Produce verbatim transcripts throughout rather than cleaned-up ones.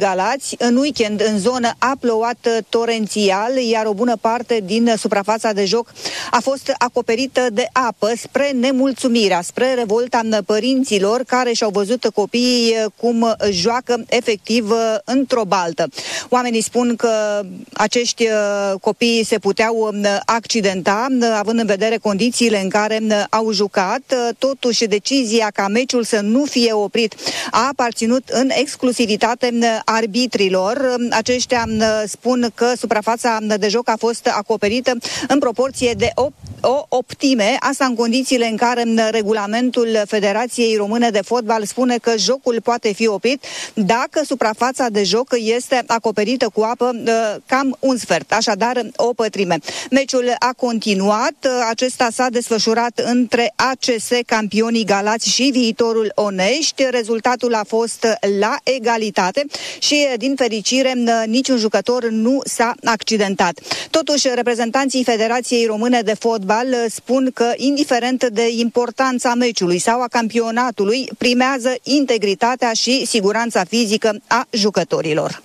Galați. În weekend, în zonă, a plouat torențial, iar o bună parte din suprafața de joc a fost acoperită de apă, spre nemulțumirea, spre revolta părinților care și-au văzut copiii cum joacă efectiv într-o baltă. Oamenii spun că acești copii se puteau accidenta, având în vedere condițiile în care au jucat. Totuși, decizia ca meciul să nu fie oprit a aparținut în exclusivitate arbitrilor. Aceștia spun că suprafața de joc a fost acoperită în proporție de o, o optime, asta în condițiile în care regulamentul Federației Române de Fotbal spune că jocul poate fi oprit dacă suprafața de joc este acoperită cu apă cam un sfert, așadar o pătrime. Meciul a continuat, acesta s-a desfășurat între A C S, campionii Galați, și Viitorul Onești. Rezultatul a fost la egalitate și, din fericire, niciun jucător nu s-a accidentat. Totuși, reprezentanții Federației Române de Fotbal spun că, indiferent de importanța meciului sau a campionatului, primează integritatea și siguranța fizică a jucătorilor.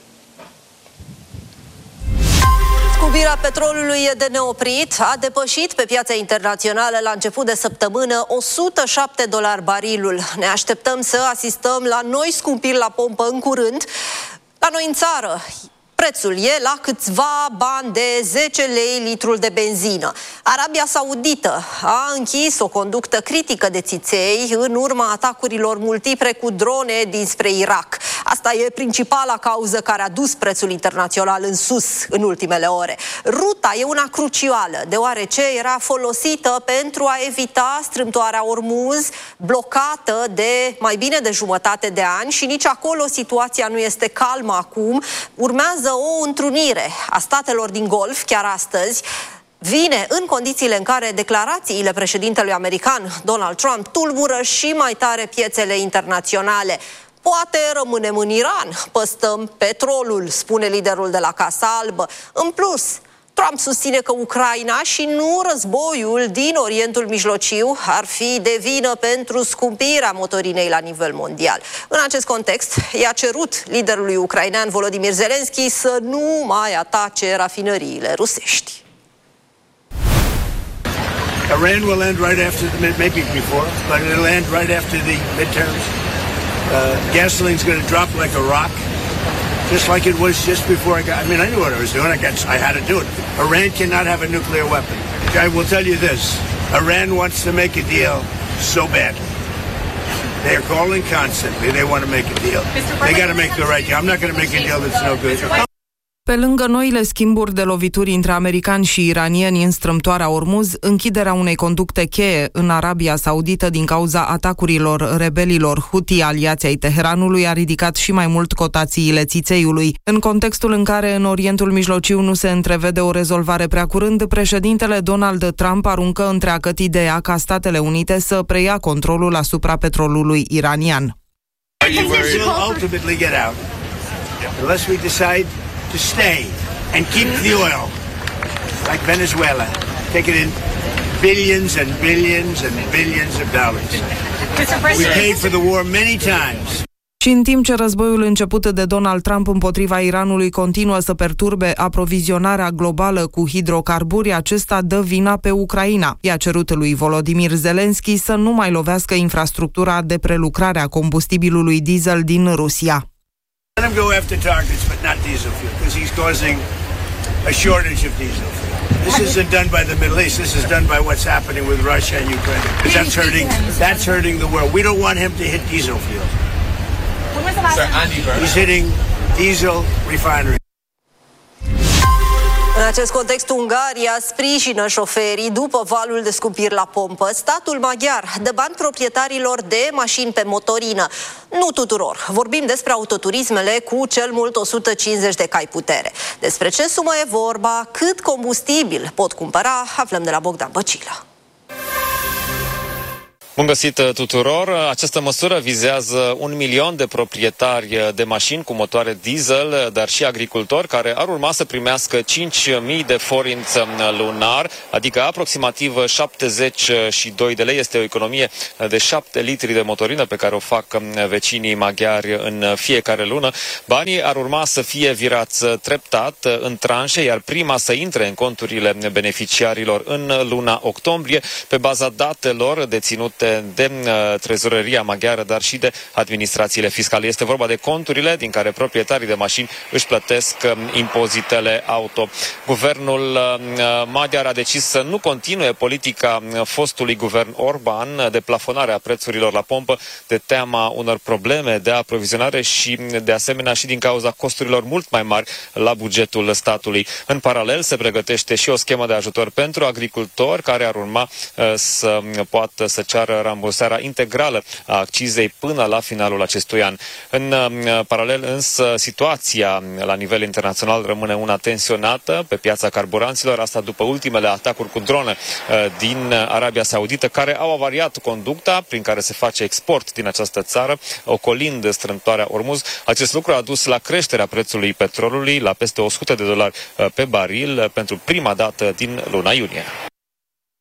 Scumpirea petrolului e de neoprit, a depășit pe piața internațională la început de săptămână o sută șapte dolari barilul. Ne așteptăm să asistăm la noi scumpiri la pompă în curând. La noi în țară, prețul e la câțiva bani de zece lei litrul de benzină. Arabia Saudită a închis o conductă critică de țiței în urma atacurilor multiple cu drone dinspre Irak. Asta e principala cauză care a dus prețul internațional în sus în ultimele ore. Ruta e una crucială, deoarece era folosită pentru a evita strâmtoarea Ormuz, blocată de mai bine de jumătate de ani, și nici acolo situația nu este calmă acum. Urmează o întrunire a statelor din Golf chiar astăzi. Vine în condițiile în care declarațiile președintelui american Donald Trump tulbură și mai tare piețele internaționale. Poate rămânem în Iran, păstăm petrolul, spune liderul de la Casa Albă. În plus, Trump susține că Ucraina și nu războiul din Orientul Mijlociu ar fi de vină pentru scumpirea motorinei la nivel mondial. În acest context, i-a cerut liderului ucrainean Volodymyr Zelensky să nu mai atace rafinăriile rusești. Iran will end right after the, maybe before, but it'll end right after the midterms. Uh, gasoline's going to drop like a rock. Just like it was just before I got, I mean, I knew what I was doing. I got, I had to do it. Iran cannot have a nuclear weapon. I will tell you this. Iran wants to make a deal so badly. They are calling constantly. They want to make a deal. They got to make the right deal. I'm not going to make a deal that's no good. Pe lângă noile schimburi de lovituri între americani și iranieni în strâmtoarea Ormuz, închiderea unei conducte cheie în Arabia Saudită din cauza atacurilor rebelilor Houthi aliați ai Teheranului a ridicat și mai mult cotațiile țițeiului. În contextul în care în Orientul Mijlociu nu se întrevede o rezolvare prea curând, președintele Donald Trump aruncă întreagăt ideea ca Statele Unite să preia controlul asupra petrolului iranian. To stay and keep the oil, like Venezuela, take it in billions and billions and billions of dollars. We paid for the war many times. Și în timp ce războiul început de Donald Trump împotriva Iranului continuă să perturbe aprovizionarea globală cu hidrocarburi, acesta dă vina pe Ucraina. I-a cerut lui Volodymyr Zelensky să nu mai lovească infrastructura de prelucrare a combustibilului diesel din Rusia. Let him go after targets, but not diesel fuel, because he's causing a shortage of diesel fuel. This isn't done by the Middle East. This is done by what's happening with Russia and Ukraine. Because that's hurting. That's hurting the world. We don't want him to hit diesel fuel. He's hitting diesel refineries. În acest context, Ungaria sprijină șoferii după valul de scumpiri la pompă. Statul maghiar dă bani proprietarilor de mașini pe motorină. Nu tuturor. Vorbim despre autoturismele cu cel mult o sută cincizeci de cai putere. Despre ce sumă e vorba, cât combustibil pot cumpăra, aflăm de la Bogdan Băcilă. Bun găsit tuturor! Această măsură vizează un milion de proprietari de mașini cu motoare diesel, dar și agricultori care ar urma să primească cinci mii de forinți lunar, adică aproximativ șaptezeci și doi de lei. Este o economie de șapte litri de motorină pe care o fac vecinii maghiari în fiecare lună. Banii ar urma să fie virați treptat în tranșe, iar prima să intre în conturile beneficiarilor în luna octombrie, pe baza datelor deținute de trezoreria maghiară, dar și de administrațiile fiscale. Este vorba de conturile din care proprietarii de mașini își plătesc impozitele auto. Guvernul maghiar a decis să nu continue politica fostului guvern Orban de plafonare a prețurilor la pompă, de teama unor probleme de aprovizionare și de asemenea și din cauza costurilor mult mai mari la bugetul statului. În paralel se pregătește și o schemă de ajutor pentru agricultori care ar urma să poată să ceară rambursarea integrală a accizei până la finalul acestui an. În paralel însă situația la nivel internațional rămâne una tensionată pe piața carburanților, asta după ultimele atacuri cu drone din Arabia Saudită, care au avariat conducta prin care se face export din această țară, ocolind strâmtoarea Ormuz. Acest lucru a dus la creșterea prețului petrolului la peste o sută de dolari pe baril pentru prima dată din luna iunie.